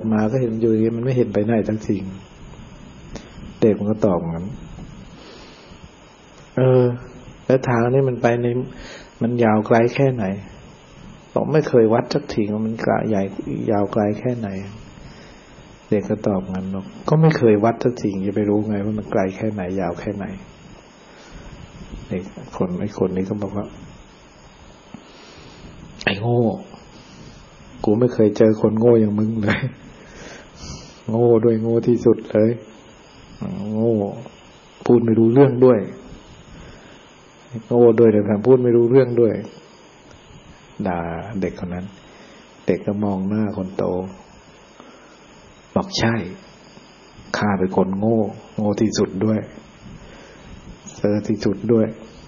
มาก็เห็นอยู่อย่างนี้มันไม่เห็นไปไหนทั้งสิ่งเด็กมันก็ตอบงั้นแล้วทางนี้มันไปในมันยาวไกลแค่ไหนบอกไม่เคยวัดสักทีว่ามันใหญ่ยาวไกลแค่ไหนเด็กก็ตอบงั้นบอกก็ไม่เคยวัดสักทีจะไปรู้ไงว่ามันไกลแค่ไหนยาวแค่ไหนเด็กไอ้คนนี้ก็บอกว่าไอ้โง่กูไม่เคยเจอคนโง่อย่างมึงเลยโง่ด้วยโง่ที่สุดเลยโง่พูดไม่รู้เรื่องด้วยโง่ด้วยแต่พูดไม่รู้เรื่องด้วยด่าเด็กคนนั้นเด็กก็มองหน้าคนโตบอกใช่ข้าเป็นคนโง่ที่สุดด้วยเซอร์ที่สุดด้วย